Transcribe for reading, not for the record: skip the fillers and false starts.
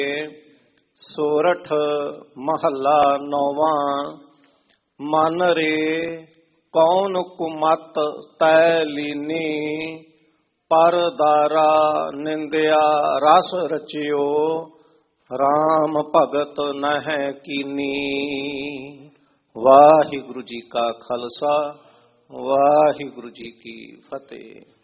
ਸੋਰਠ ਮਹੱਲਾ ਨੌਵਾਂ। ਮਨ ਰੇ ਕੌਣ ਕੁਮਤ ਤੈ ਲੀਨੀ, ਪਰ ਦਾਰਾ ਨਿੰਦਿਆ ਰਸ ਰਚਿਓ, ਰਾਮ ਭਗਤ ਨਹਿ ਕੀਨੀ। ਵਾਹਿਗੁਰੂ ਜੀ ਕਾ ਖਾਲਸਾ, ਵਾਹਿਗੁਰੂ ਜੀ ਕੀ ਫਤਿਹ।